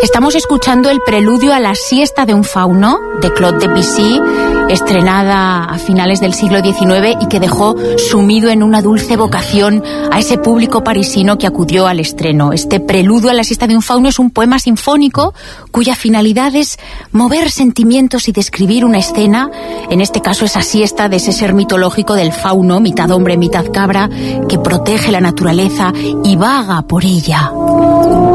Estamos escuchando el preludio a la siesta de un fauno de Claude Debussy, estrenada a finales del siglo XIX y que dejó sumido en una dulce evocación a ese público parisino que acudió al estreno. Este preludio a la siesta de un fauno es un poema sinfónico cuya finalidad es mover sentimientos y describir una escena, en este caso esa siesta de ese ser mitológico del fauno, mitad hombre, mitad cabra, que protege la naturaleza y vaga por ella.